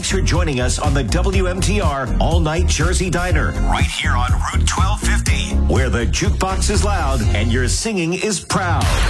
Thanks for joining us on the WMTR All Night Jersey Diner, right here on Route 1250, where the jukebox is loud and your singing is proud.